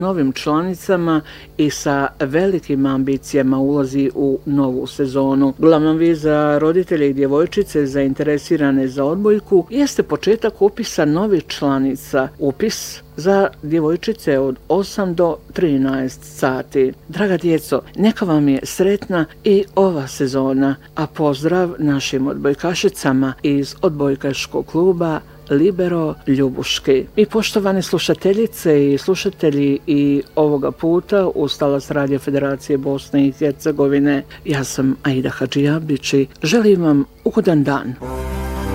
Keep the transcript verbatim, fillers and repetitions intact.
novim članicama i sa velikim ambicijama ulazi u novu sezonu. Glavna vijest za roditelje i djevojčice zainteresirane za odbojku jeste početak upisa novih članica. Upis za djevojčice od osam do trinaest sati. Draga djeco, neka vam je sretna i ova sezona, a pozdrav našim odbojkašicama iz odbojkaškog kluba Libero Ljubuški. I poštovane slušateljice i slušatelji i ovoga puta uz talas Radio Federacije Bosne i Hercegovine, ja sam Aida Hadžijabić i želim vam ugodan dan.